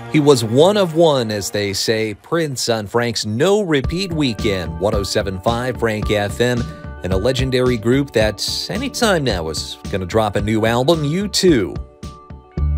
He was one of one, as they say. Prince on Frank's No Repeat Weekend, 107.5 Frank FM, and a legendary group that anytime now is going to drop a new album, U2.